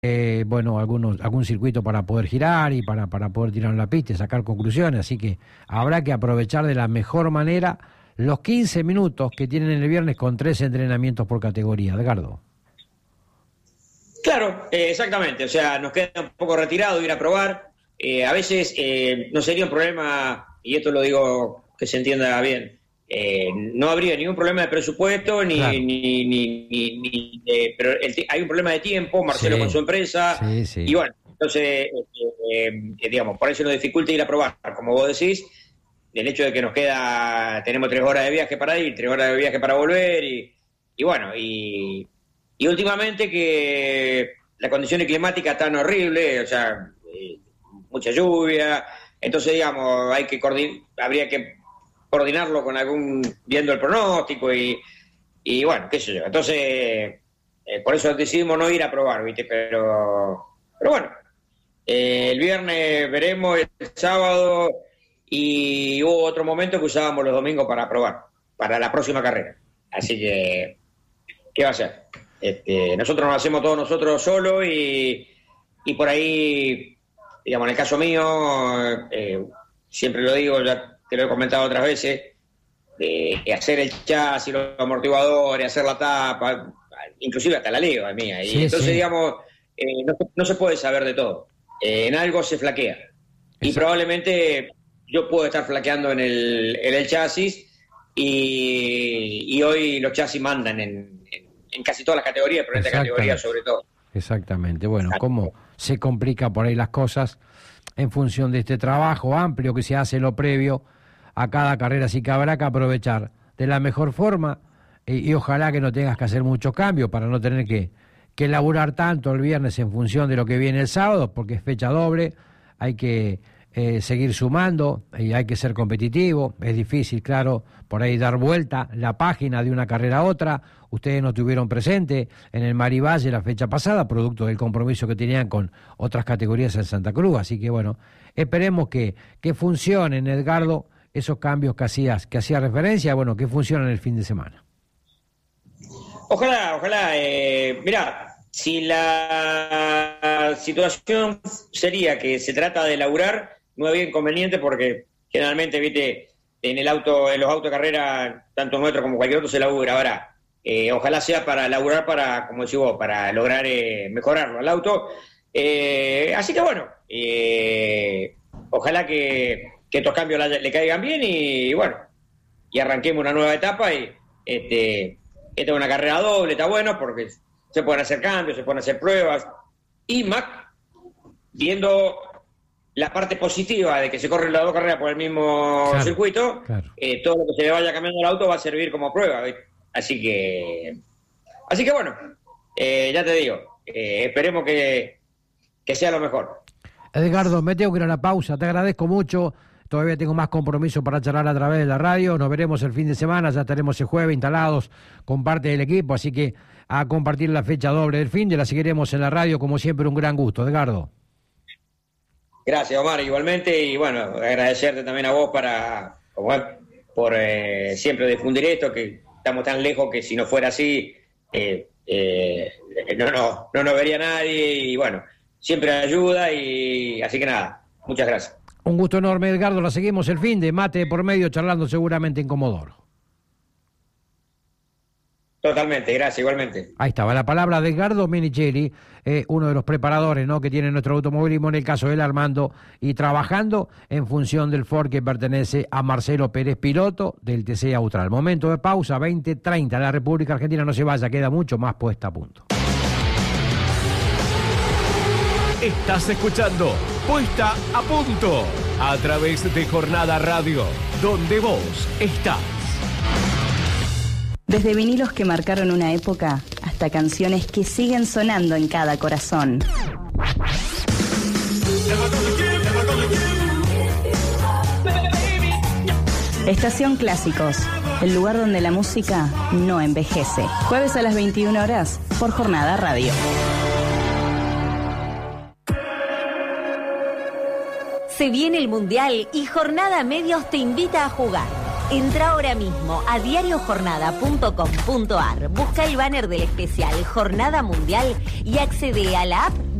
bueno, algún circuito para poder girar y para poder tirar en la pista y sacar conclusiones, así que habrá que aprovechar de la mejor manera los 15 minutos que tienen el viernes con 3 entrenamientos por categoría. Edgardo. Claro, exactamente, o sea, nos queda un poco retirado ir a probar, a veces no sería un problema, y esto lo digo que se entienda bien, no habría ningún problema de presupuesto, Claro. pero hay un problema de tiempo, Marcelo Sí. con su empresa, Sí. y bueno, entonces, digamos, por eso nos dificulta ir a probar, como vos decís, el hecho de que tenemos 3 horas de viaje para ir, 3 horas de viaje para volver, y bueno, y últimamente que las condiciones climáticas están horribles, o sea, mucha lluvia, entonces, digamos, habría que coordinarlo con viendo el pronóstico y bueno, qué sé yo. Entonces, por eso decidimos no ir a probar, ¿viste? Pero bueno, el viernes veremos, el sábado, y hubo otro momento que usábamos los domingos para probar, para la próxima carrera. Así que, ¿qué va a ser? Nosotros nos hacemos todos nosotros solos y por ahí, digamos, en el caso mío, siempre lo digo, ya te lo he comentado otras veces, hacer el chasis, los amortiguadores, hacer la tapa, inclusive hasta la leva es mía. Y entonces, digamos, no se puede saber de todo. En algo se flaquea. Y probablemente yo puedo estar flaqueando en el chasis y hoy los chasis mandan en casi todas las categorías, pero en esta categoría sobre todo. Exactamente. Bueno, cómo se complica por ahí las cosas en función de este trabajo amplio que se hace lo previo a cada carrera, así que habrá que aprovechar de la mejor forma y ojalá que no tengas que hacer muchos cambios para no tener que laburar tanto el viernes en función de lo que viene el sábado, porque es fecha doble, hay que seguir sumando y hay que ser competitivo. Es difícil, claro, por ahí dar vuelta la página de una carrera a otra. Ustedes no estuvieron presentes en el Marivalle la fecha pasada, producto del compromiso que tenían con otras categorías en Santa Cruz, así que bueno, esperemos que funcionen, Edgardo, esos cambios que hacía referencia, bueno, que funcionen el fin de semana. Ojalá, mirá, si la situación sería que se trata de laburar, no había inconveniente porque generalmente, viste, en los autos de carrera, tanto nuestro como cualquier otro, se labura. Ahora, ojalá sea para laburar, como decís vos, para lograr mejorarlo al auto. Así que bueno, ojalá que estos cambios le caigan bien y bueno, y arranquemos una nueva etapa y esta es una carrera doble, está bueno porque se pueden hacer cambios, se pueden hacer pruebas y más viendo la parte positiva de que se corren las dos carreras por el mismo circuito, todo lo que se le vaya cambiando al auto va a servir como prueba, ¿viste? Así que bueno, ya te digo, esperemos que sea lo mejor. Edgardo, me tengo que ir a la pausa, te agradezco mucho. Todavía tengo más compromiso para charlar a través de la radio. Nos veremos el fin de semana, ya estaremos el jueves instalados con parte del equipo, así que a compartir la fecha doble del fin de la seguiremos en la radio, como siempre, un gran gusto. Edgardo. Gracias, Omar, igualmente, y bueno, agradecerte también a vos por siempre difundir esto, que estamos tan lejos que si no fuera así, no nos vería nadie, y bueno, siempre ayuda, y así que nada, muchas gracias. Un gusto enorme, Edgardo. La seguimos el fin de mate por medio, charlando seguramente en Comodoro. Totalmente, gracias, igualmente. Ahí estaba la palabra de Edgardo Menicheli, uno de los preparadores, ¿no?, que tiene nuestro automovilismo, en el caso del Armando, y trabajando en función del Ford que pertenece a Marcelo Pérez, piloto del TC Austral. Momento de pausa, 20:30. La República Argentina no se vaya, queda mucho más puesta a punto. Estás escuchando Puesta a Punto a través de Jornada Radio, donde vos estás. Desde vinilos que marcaron una época hasta canciones que siguen sonando en cada corazón. Estación Clásicos, el lugar donde la música no envejece. Jueves a las 21 horas por Jornada Radio. Se viene el Mundial y Jornada Medios te invita a jugar. Entra ahora mismo a diariojornada.com.ar, busca el banner del especial Jornada Mundial y accede a la app